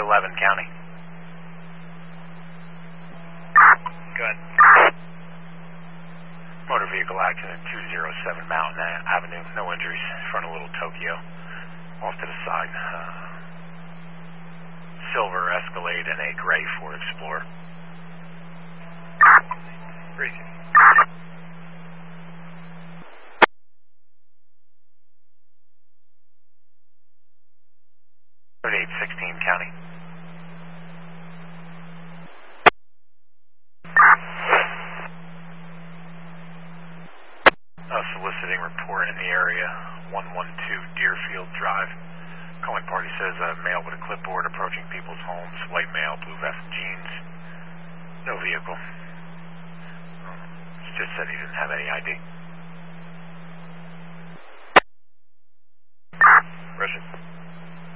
11 County. Go ahead. Motor vehicle accident 207 Mountain Avenue. No injuries. In front of Little Tokyo. Off to the side. Silver Escalade and a gray Ford Explorer. Racing. 3816 County. Soliciting report in the area, 112 Deerfield Drive. Calling party says a male with a clipboard approaching people's homes. White male, blue vest and jeans. No vehicle. Just said he didn't have any ID. Russian.